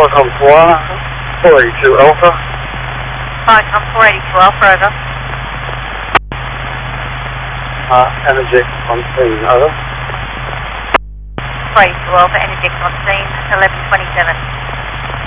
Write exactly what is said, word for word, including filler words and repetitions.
Falcon four, four eighty-two Alpha. Falcon four eighty-two Alpha, over. Uh, Energex on scene, over. four eighty-two Alpha, Energex on scene, eleven twenty-seven.